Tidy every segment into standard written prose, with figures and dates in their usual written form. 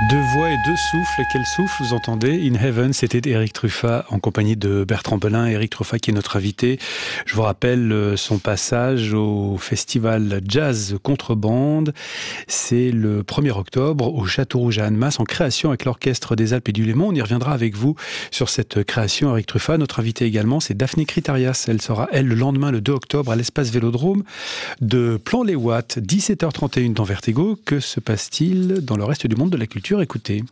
Deux voix et deux souffles. Et quel souffle vous entendez? In Heaven, c'était Eric Truffat en compagnie de Bertrand Belin. Eric Truffat qui est notre invité. Je vous rappelle son passage au festival Jazz Contrebande. C'est le 1er octobre au Château Rouge à Annemasse en création avec l'Orchestre des Alpes et du Léman. On y reviendra avec vous sur cette création, Eric Truffat. Notre invité également, c'est Daphné Critarias. Elle sera, le lendemain, le 2 octobre, à l'espace Vélodrome de Plan-les-Ouates, 17h31 dans Vertigo. Que se passe-t-il dans le reste du monde de la culture? Écoutez.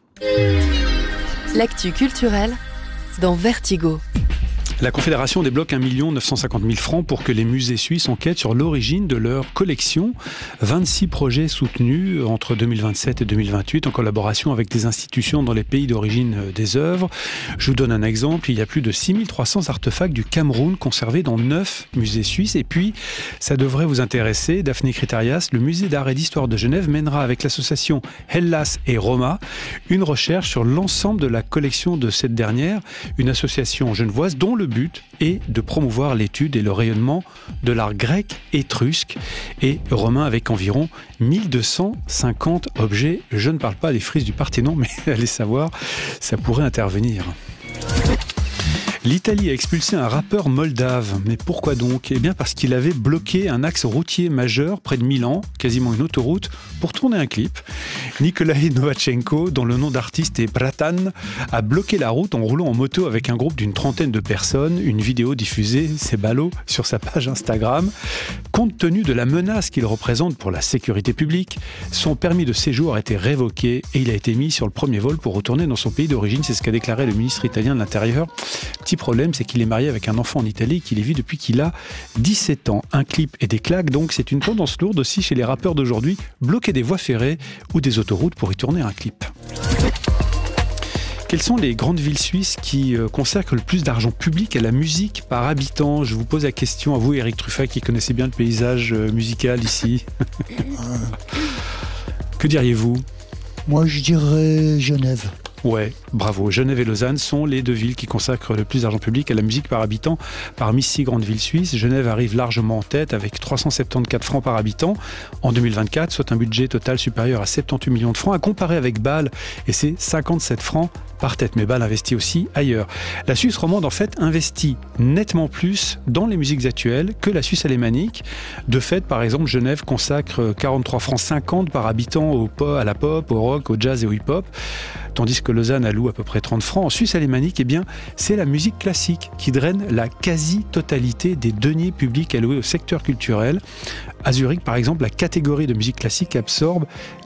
L'actu culturelle dans Vertigo. La Confédération débloque 1 950 000 francs pour que les musées suisses enquêtent sur l'origine de leur collection. 26 projets soutenus entre 2027 et 2028 en collaboration avec des institutions dans les pays d'origine des œuvres. Je vous donne un exemple. Il y a plus de 6300 artefacts du Cameroun conservés dans 9 musées suisses. Et puis, ça devrait vous intéresser, Daphné Critarias, le musée d'art et d'histoire de Genève mènera avec l'association Hellas et Roma une recherche sur l'ensemble de la collection de cette dernière, une association genevoise dont le but est de promouvoir l'étude et le rayonnement de l'art grec, étrusque et romain avec environ 1250 objets. Je ne parle pas des frises du Parthénon, mais allez savoir, ça pourrait intervenir. L'Italie a expulsé un rappeur moldave. Mais pourquoi donc? Eh bien parce qu'il avait bloqué un axe routier majeur près de Milan, quasiment une autoroute, pour tourner un clip. Nikolai Novachenko, dont le nom d'artiste est Bratan, a bloqué la route en roulant en moto avec un groupe d'une trentaine de personnes. Une vidéo diffusée, c'est ballot, sur sa page Instagram. Compte tenu de la menace qu'il représente pour la sécurité publique, son permis de séjour a été révoqué et il a été mis sur le premier vol pour retourner dans son pays d'origine. C'est ce qu'a déclaré le ministre italien de l'Intérieur. Petit problème, c'est qu'il est marié avec un enfant en Italie et qu'il y vit depuis qu'il a 17 ans. Un clip et des claques, donc c'est une tendance lourde aussi chez les rappeurs d'aujourd'hui, bloquer des voies ferrées ou des autoroutes pour y tourner un clip. Quelles sont les grandes villes suisses qui consacrent le plus d'argent public à la musique par habitant? Je vous pose la question à vous, Eric Truffat, qui connaissez bien le paysage musical ici. Que diriez-vous? Moi, je dirais Genève. Ouais, bravo. Genève et Lausanne sont les deux villes qui consacrent le plus d'argent public à la musique par habitant parmi 6 grandes villes suisses. Genève arrive largement en tête avec 374 francs par habitant en 2024, soit un budget total supérieur à 78 millions de francs, à comparer avec Bâle et ses 57 francs par tête. Mais Bâle investit aussi ailleurs. La Suisse romande, en fait, investit nettement plus dans les musiques actuelles que la Suisse alémanique. De fait, par exemple, Genève consacre 43 francs 50 par habitant à la pop, au rock, au jazz et au hip-hop, tandis que Lausanne alloue à peu près 30 francs. En Suisse alémanique, eh bien, c'est la musique classique qui draine la quasi-totalité des deniers publics alloués au secteur culturel. À Zurich, par exemple, la catégorie de musique classique absorbe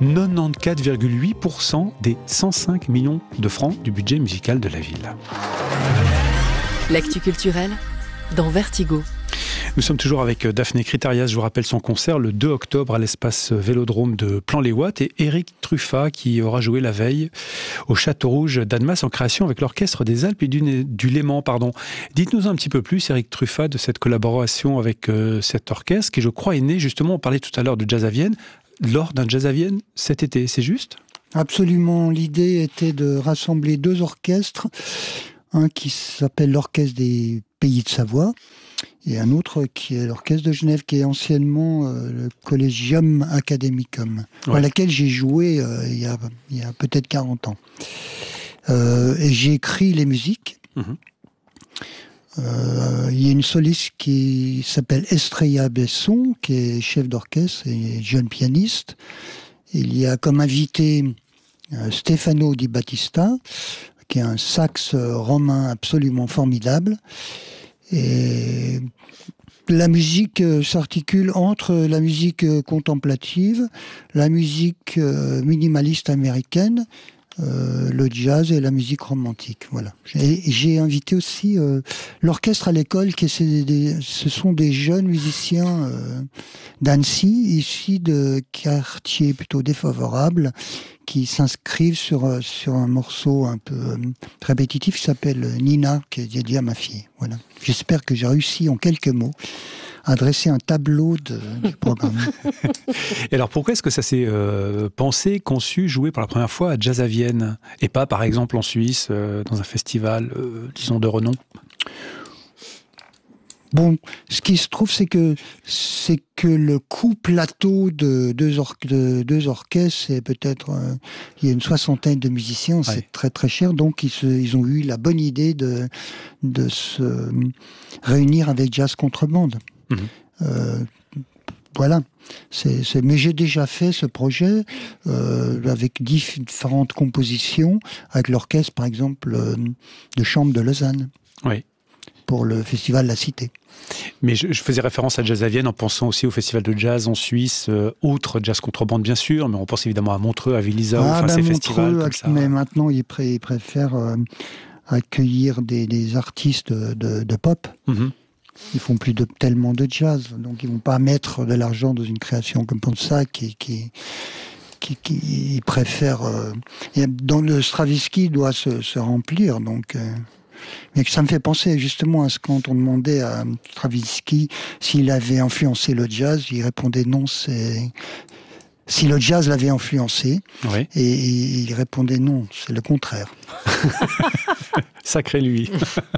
94,8% des 105 millions de francs du budget musical de la ville. L'actu culturelle dans Vertigo. Nous sommes toujours avec Daphné Critarias, je vous rappelle son concert le 2 octobre à l'espace Vélodrome de Plan-les-Ouates, et Eric Truffat qui aura joué la veille au Château Rouge d'Annemasse en création avec l'Orchestre des Alpes et du Léman. Dites-nous un petit peu plus, Eric Truffat, de cette collaboration avec cet orchestre qui, je crois, est né justement, on parlait tout à l'heure de Jazz à Vienne, lors d'un Jazz à Vienne cet été, c'est juste? Absolument, l'idée était de rassembler 2 orchestres, un qui s'appelle l'Orchestre des Pays de Savoie, et un autre qui est l'Orchestre de Genève, qui est anciennement le Collegium Academicum, à laquelle j'ai joué il y a peut-être 40 ans. Et j'ai écrit les musiques. Il y a une soliste qui s'appelle Estrella Besson, qui est chef d'orchestre et jeune pianiste. Il y a comme invité Stefano Di Battista, qui est un sax romain absolument formidable. Et la musique s'articule entre la musique contemplative, la musique minimaliste américaine, le jazz et la musique romantique. Voilà. J'ai invité aussi l'orchestre à l'école, ce sont des jeunes musiciens d'Annecy, issus de quartiers plutôt défavorables, qui s'inscrivent sur un morceau un peu répétitif qui s'appelle Nina, qui est dédié à ma fille. Voilà. J'espère que j'ai réussi en quelques mots à dresser un tableau du programme. Et alors pourquoi est-ce que ça s'est pensé, conçu, joué pour la première fois à Jazz à Vienne et pas par exemple en Suisse, dans un festival, disons de renom? Bon, ce qui se trouve, c'est que le coût plateau de deux orchestres, c'est peut-être il y a une 60aine de musiciens, c'est très très cher. Donc ils ont eu la bonne idée de se réunir avec Jazz Contrebande. Voilà. Mais j'ai déjà fait ce projet avec différentes compositions, avec l'orchestre, par exemple, de chambre de Lausanne. Oui. Pour le festival La Cité. Mais je faisais référence à Jazz à Vienne en pensant aussi au festival de jazz en Suisse, outre Jazz Contrebande bien sûr, mais on pense évidemment à Montreux, à Willisau, ces festivals comme ça. Mais maintenant ils préfèrent accueillir des artistes de pop. Ils font plus tellement de jazz, donc ils vont pas mettre de l'argent dans une création comme ça qui préfèrent. Dans le Stravinsky doit se remplir, donc. Mais ça me fait penser justement à ce quand on demandait à Stravinsky s'il avait influencé le jazz, il répondait non, c'est si le jazz l'avait influencé, oui. Et il répondait non, c'est le contraire. Sacré lui.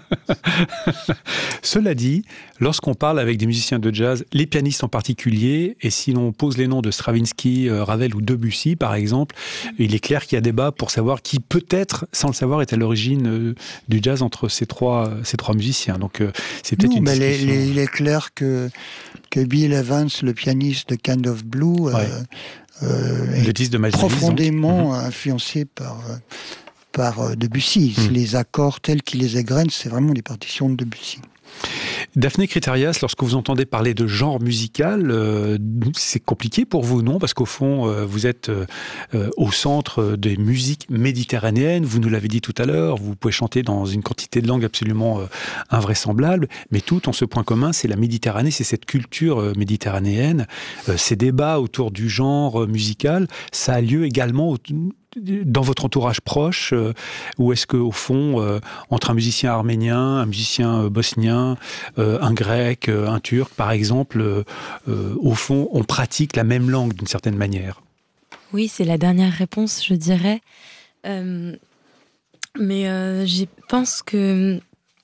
Cela dit, lorsqu'on parle avec des musiciens de jazz, les pianistes en particulier, et si l'on pose les noms de Stravinsky, Ravel ou Debussy par exemple, il est clair qu'il y a débat pour savoir qui peut-être, sans le savoir, est à l'origine du jazz entre ces trois musiciens. Donc c'est peut-être une discussion. Il est clair que Bill Evans, le pianiste de Kind of Blue, le disque de Miles profondément influencé par Debussy. Les accords tels qu'il les égrène, c'est vraiment des partitions de Debussy. Daphné Critérias, lorsque vous entendez parler de genre musical, c'est compliqué pour vous, non? Parce qu'au fond, vous êtes au centre des musiques méditerranéennes, vous nous l'avez dit tout à l'heure, vous pouvez chanter dans une quantité de langues absolument invraisemblable, mais tout en ce point commun, c'est la Méditerranée, c'est cette culture méditerranéenne. Ces débats autour du genre musical, ça a lieu également dans votre entourage proche, ou est-ce qu'au fond, entre un musicien arménien, un musicien bosnien, un grec, un turc, par exemple, au fond, on pratique la même langue d'une certaine manière? Oui, c'est la dernière réponse, je dirais. Mais je pense que...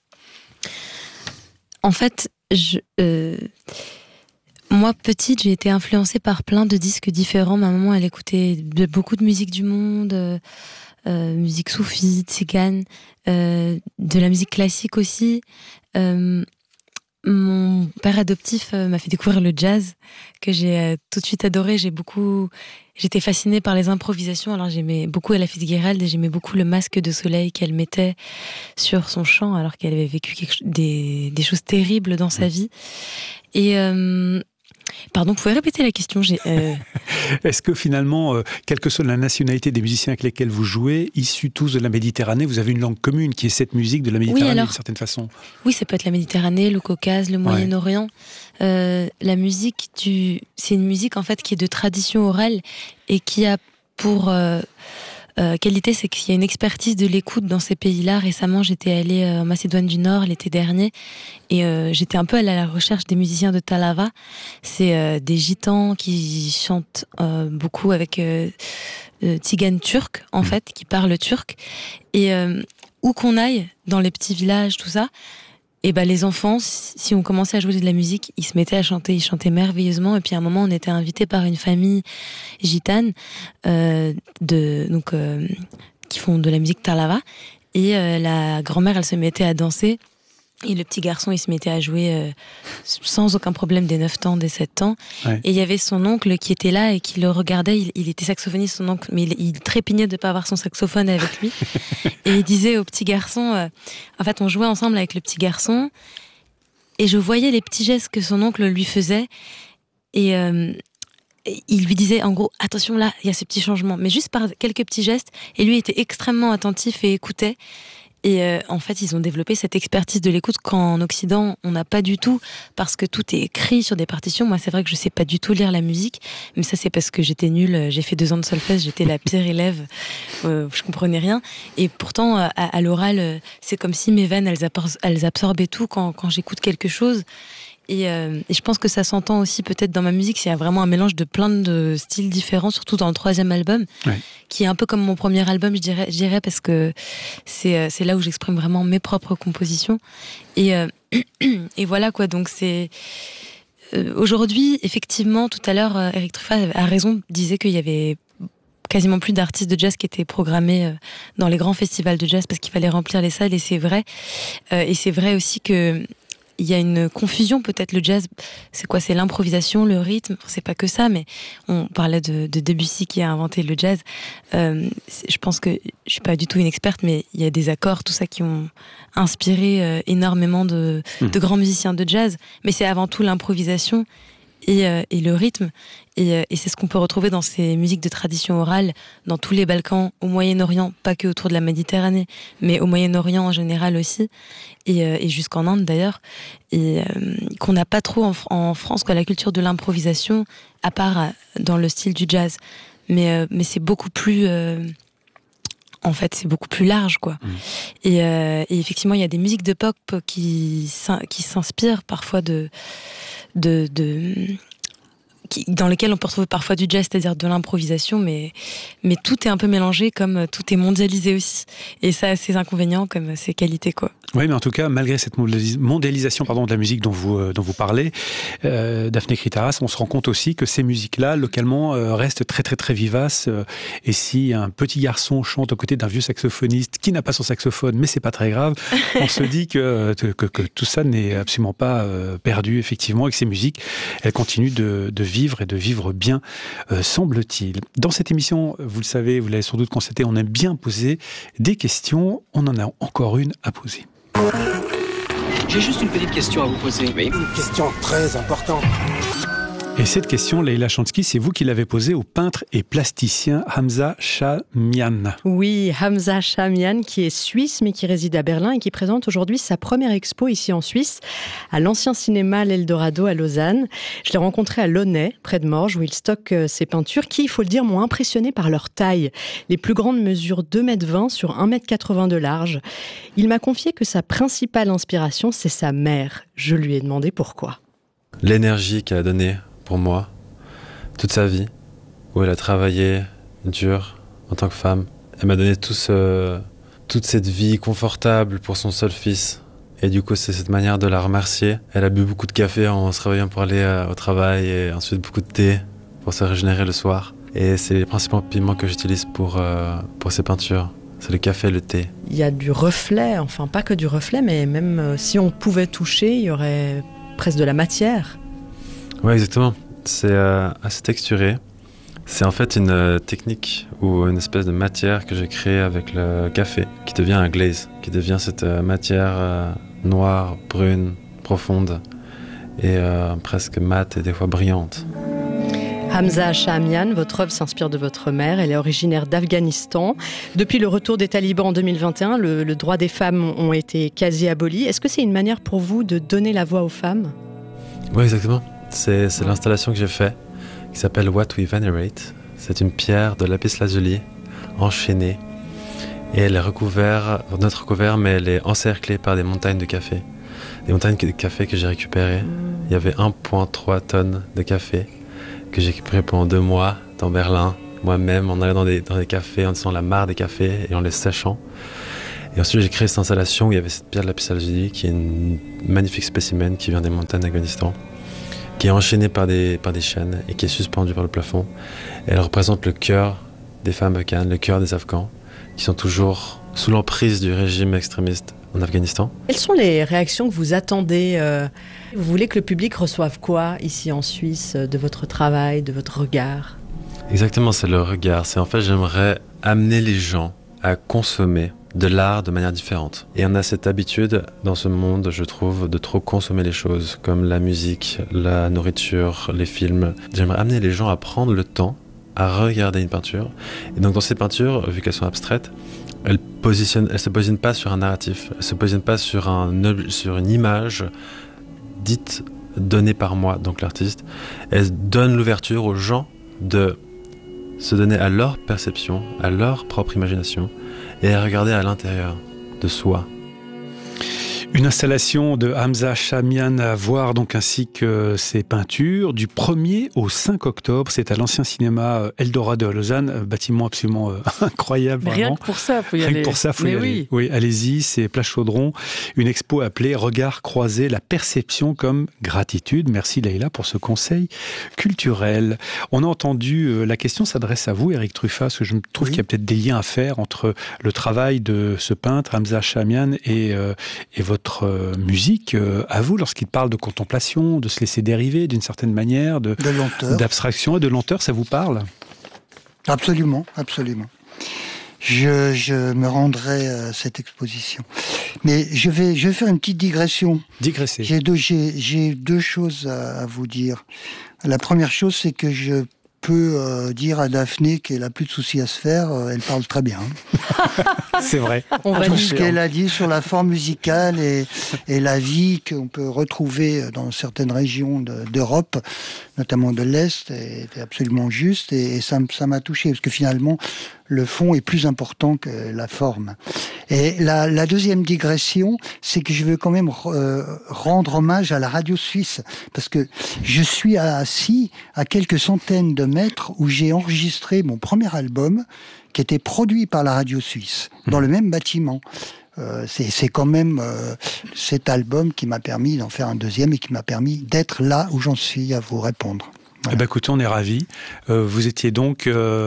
En fait, moi, petite, j'ai été influencée par plein de disques différents. Ma maman, elle écoutait beaucoup de musique du monde, musique soufie, tzigane, de la musique classique aussi. Mon père adoptif m'a fait découvrir le jazz, que j'ai tout de suite adoré. J'étais fascinée par les improvisations. Alors j'aimais beaucoup Ella Fitzgerald et j'aimais beaucoup le masque de soleil qu'elle mettait sur son chant, alors qu'elle avait vécu des choses terribles dans sa vie. Et pardon, vous pouvez répéter la question? Est-ce que finalement, quelle que soit la nationalité des musiciens avec lesquels vous jouez, issus tous de la Méditerranée, vous avez une langue commune qui est cette musique de la Méditerranée d'une certaine façon? Oui, ça peut être la Méditerranée, le Caucase, le Moyen-Orient. La musique, c'est une musique en fait qui est de tradition orale et qui a pour qualité, c'est qu'il y a une expertise de l'écoute dans ces pays-là. Récemment, j'étais allée en Macédoine du Nord l'été dernier et j'étais un peu allée à la recherche des musiciens de Talava. C'est des gitans qui chantent beaucoup avec tziganes turcs, en fait, qui parlent turc. Et où qu'on aille, dans les petits villages, tout ça, et les enfants, si on commençait à jouer de la musique, ils se mettaient à chanter, ils chantaient merveilleusement. Et puis à un moment, on était invités par une famille gitane qui font de la musique talava. Et la grand-mère, elle se mettait à danser. Et le petit garçon, il se mettait à jouer sans aucun problème dès 9 ans, dès 7 ans. Ouais. Et il y avait son oncle qui était là et qui le regardait. Il était saxophoniste, son oncle, mais il trépignait de ne pas avoir son saxophone avec lui. Et il disait au petit garçon... en fait, on jouait ensemble avec le petit garçon. Et je voyais les petits gestes que son oncle lui faisait. Et il lui disait, en gros, attention là, il y a ce petit changement. Mais juste par quelques petits gestes. Et lui était extrêmement attentif et écoutait. Et en fait, ils ont développé cette expertise de l'écoute qu'en Occident, on n'a pas du tout, parce que tout est écrit sur des partitions. Moi, c'est vrai que je sais pas du tout lire la musique, mais ça, c'est parce que j'étais nulle. J'ai fait 2 ans de solfège, j'étais la pire élève, je comprenais rien. Et pourtant, à l'oral, c'est comme si mes veines, elles absorbaient tout quand j'écoute quelque chose. Et je pense que ça s'entend aussi peut-être dans ma musique, il y a vraiment un mélange de plein de styles différents, surtout dans le 3e album, qui est un peu comme mon premier album, je dirais, parce que c'est là où j'exprime vraiment mes propres compositions. Et Et voilà quoi, donc c'est... Aujourd'hui, effectivement, tout à l'heure, Eric Truffat a raison, disait qu'il y avait quasiment plus d'artistes de jazz qui étaient programmés dans les grands festivals de jazz parce qu'il fallait remplir les salles, et c'est vrai. Et c'est vrai aussi que il y a une confusion, peut-être. Le jazz, c'est quoi? C'est l'improvisation, le rythme. C'est pas que ça, mais on parlait de Debussy qui a inventé le jazz. Je pense que je suis pas du tout une experte, mais il y a des accords, tout ça, qui ont inspiré énormément de grands musiciens de jazz. Mais c'est avant tout l'improvisation et le rythme. Et c'est ce qu'on peut retrouver dans ces musiques de tradition orale, dans tous les Balkans, au Moyen-Orient, pas que autour de la Méditerranée, mais au Moyen-Orient en général aussi, et jusqu'en Inde d'ailleurs, et qu'on n'a pas trop en France, quoi, la culture de l'improvisation, à part dans le style du jazz. Mais c'est beaucoup plus... en fait, c'est beaucoup plus large, quoi. Et effectivement, il y a des musiques de pop qui s'inspirent parfois dans lesquelles on peut retrouver parfois du jazz, c'est-à-dire de l'improvisation, mais tout est un peu mélangé, comme tout est mondialisé aussi. Et ça a ses inconvénients comme ses qualités, quoi. Oui, mais en tout cas, malgré cette mondialisation de la musique dont vous parlez, Daphné Kritaras, on se rend compte aussi que ces musiques-là, localement, restent très très très vivaces. Et si un petit garçon chante aux côtés d'un vieux saxophoniste qui n'a pas son saxophone, mais c'est pas très grave, on se dit que tout ça n'est absolument pas perdu, effectivement, et que ces musiques, elles continuent de vivre et de vivre bien, semble-t-il. Dans cette émission, vous le savez, vous l'avez sans doute constaté, on aime bien poser des questions. On en a encore une à poser. J'ai juste une petite question à vous poser. Oui. Une question très importante. Et cette question, Leïla Chantsky, c'est vous qui l'avez posée au peintre et plasticien Hamza Shahmian. Oui, Hamza Shahmian, qui est suisse, mais qui réside à Berlin et qui présente aujourd'hui sa première expo ici en Suisse, à l'ancien cinéma L'Eldorado à Lausanne. Je l'ai rencontré à Launay, près de Morges, où il stocke ses peintures, qui, il faut le dire, m'ont impressionné par leur taille. Les plus grandes mesurent 2,20 m sur 1,80 m de large. Il m'a confié que sa principale inspiration, c'est sa mère. Je lui ai demandé pourquoi. L'énergie qu'elle a donnée pour moi, toute sa vie, où elle a travaillé dur en tant que femme. Elle m'a donné toute cette vie confortable pour son seul fils. Et du coup, c'est cette manière de la remercier. Elle a bu beaucoup de café en se réveillant pour aller au travail, et ensuite beaucoup de thé pour se régénérer le soir. Et c'est les principaux pigments que j'utilise pour ces peintures. C'est le café et le thé. Il y a du reflet, enfin pas que du reflet, mais même si on pouvait toucher, il y aurait presque de la matière. Ouais, exactement. C'est assez texturé. C'est en fait une technique ou une espèce de matière que j'ai créée avec le café, qui devient un glaze, qui devient cette matière noire, brune, profonde et presque mate et des fois brillante. Hamza Shahmian, votre œuvre s'inspire de votre mère. Elle est originaire d'Afghanistan. Depuis le retour des talibans en 2021, le droit des femmes ont été quasi abolis. Est-ce que c'est une manière pour vous de donner la voix aux femmes ? Oui, exactement. C'est l'installation que j'ai faite, qui s'appelle What We Venerate. C'est une pierre de lapis-lazuli enchaînée. Et elle est recouverte, mais elle est encerclée par des montagnes de café. Des montagnes de café que j'ai récupérées. Il y avait 1,3 tonnes de café que j'ai récupéré pendant 2 mois dans Berlin, moi-même, en allant dans des cafés, en laissant la mare des cafés et en les séchant. Et ensuite, j'ai créé cette installation où il y avait cette pierre de lapis-lazuli, qui est une magnifique spécimen qui vient des montagnes d'Afghanistan, qui est enchaînée par des chaînes et qui est suspendue par le plafond. Et elle représente le cœur des femmes afghanes, le cœur des Afghans, qui sont toujours sous l'emprise du régime extrémiste en Afghanistan. Quelles sont les réactions que vous attendez Vous voulez que le public reçoive quoi ici en Suisse de votre travail, de votre regard ? Exactement, c'est le regard. En fait, j'aimerais amener les gens à consommer de l'art de manière différente. Et on a cette habitude dans ce monde, je trouve, de trop consommer les choses, comme la musique, la nourriture, les films. J'aimerais amener les gens à prendre le temps à regarder une peinture. Et donc dans ces peintures, vu qu'elles sont abstraites, elles se positionnent pas sur un narratif, elles se positionnent pas sur une image dite donnée par moi, donc l'artiste. Elles donnent l'ouverture aux gens de se donner à leur perception, à leur propre imagination, et à regarder à l'intérieur de soi. Une installation de Hamza Shahmian à voir, donc, ainsi que ses peintures, du 1er au 5 octobre. C'est à l'ancien cinéma Eldorado à Lausanne, bâtiment absolument incroyable. Rien vraiment. que pour ça, faut y aller. Rien que pour ça, faut y aller. Oui, allez-y, c'est Place Chaudron, une expo appelée Regards croisés, la perception comme gratitude. Merci Leïla pour ce conseil culturel. On a entendu, la question s'adresse à vous, Éric Truffat, parce que je trouve qu'il y a peut-être des liens à faire entre le travail de ce peintre, Hamza Shahmian, et votre musique à vous, lorsqu'il parle de contemplation, de se laisser dériver d'une certaine manière, de lenteur, d'abstraction et de lenteur, ça vous parle ? Absolument, absolument. Je me rendrai à cette exposition. Mais je vais faire une petite digression. Digressez. J'ai deux choses à vous dire. La première chose, c'est que je peux dire à Daphné qu'elle n'a plus de soucis à se faire, elle parle très bien. C'est vrai. Tout ce qu'elle a dit sur la forme musicale et la vie qu'on peut retrouver dans certaines régions d'Europe, notamment de l'Est, est absolument juste et ça m'a touché, parce que finalement, le fond est plus important que la forme. Et la deuxième digression, c'est que je veux quand même rendre hommage à la radio suisse, parce que je suis assis à quelques centaines de mètres où j'ai enregistré mon premier album, qui était produit par la radio suisse, dans le même bâtiment. C'est quand même cet album qui m'a permis d'en faire un deuxième et qui m'a permis d'être là où j'en suis à vous répondre. Voilà. Eh ben, écoutez, on est ravis. Vous étiez donc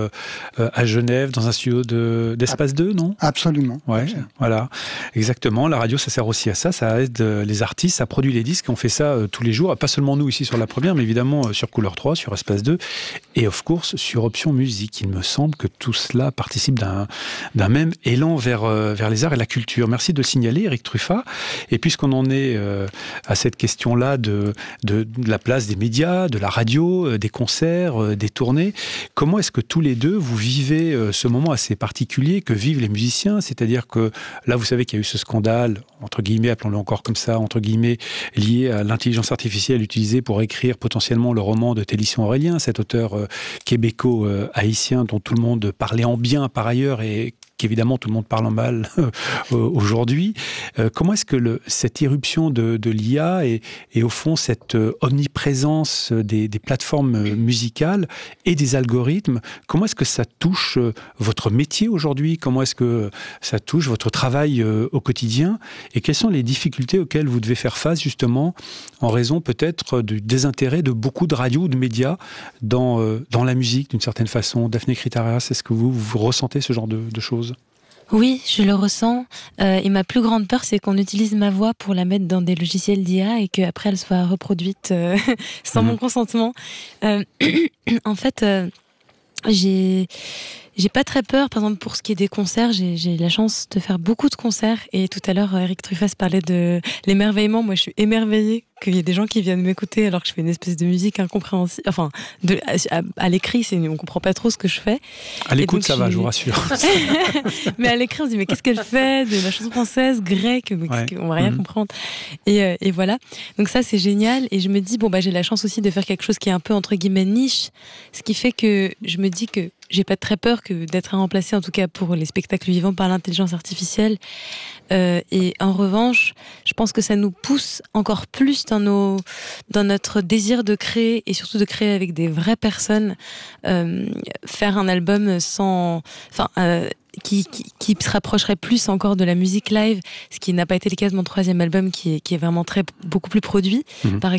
à Genève, dans un studio d'Espace 2, non ? Absolument. Ouais, absolument. Voilà, exactement. La radio, ça sert aussi à ça. Ça aide les artistes, ça produit les disques. On fait ça tous les jours. Pas seulement nous ici sur La Première, mais évidemment sur Couleur 3, sur Espace 2 et of course sur Option Musique. Il me semble que tout cela participe d'un même élan vers les arts et la culture. Merci de le signaler, Éric Truffat. Et puisqu'on en est à cette question-là de la place des médias, de la radio, des concerts, des tournées. Comment est-ce que tous les deux, vous vivez ce moment assez particulier que vivent les musiciens ? C'est-à-dire que là, vous savez qu'il y a eu ce scandale, entre guillemets, appelons-le encore comme ça, entre guillemets, lié à l'intelligence artificielle utilisée pour écrire potentiellement le roman de Télisson Aurélien, cet auteur québéco-haïtien dont tout le monde parlait en bien par ailleurs et qu'évidemment tout le monde parle en mal aujourd'hui. Comment est-ce que cette irruption de l'IA et au fond cette omniprésence des plateformes musicales et des algorithmes, comment est-ce que ça touche votre métier aujourd'hui ? Comment est-ce que ça touche votre travail au quotidien ? Et quelles sont les difficultés auxquelles vous devez faire face justement en raison peut-être du désintérêt de beaucoup de radios ou de médias dans la musique d'une certaine façon ? Daphné Critarias, est-ce que vous ressentez ce genre de choses ? Oui, je le ressens. Et ma plus grande peur, c'est qu'on utilise ma voix pour la mettre dans des logiciels d'IA et qu'après elle soit reproduite sans mon consentement. En fait, j'ai pas très peur. Par exemple, pour ce qui est des concerts, j'ai la chance de faire beaucoup de concerts. Et tout à l'heure, Éric Truffat parlait de l'émerveillement. Moi, je suis émerveillée qu'il y ait des gens qui viennent m'écouter alors que je fais une espèce de musique incompréhensible. Enfin, à l'écrit, on comprend pas trop ce que je fais. À l'écoute, ça va, je vous rassure. Mais à l'écrit, on se dit, mais qu'est-ce qu'elle fait de la chanson française, grecque, on va rien comprendre. Et voilà. Donc ça, c'est génial. Et je me dis, j'ai la chance aussi de faire quelque chose qui est un peu, entre guillemets, niche. Ce qui fait que je me dis que j'ai pas très peur d'être remplacée, en tout cas pour les spectacles vivants, par l'intelligence artificielle. Et en revanche, je pense que ça nous pousse encore plus dans notre désir de créer, et surtout de créer avec des vraies personnes, faire un album qui se rapprocherait plus encore de la musique live, ce qui n'a pas été le cas de mon troisième album qui est vraiment beaucoup plus produit. Par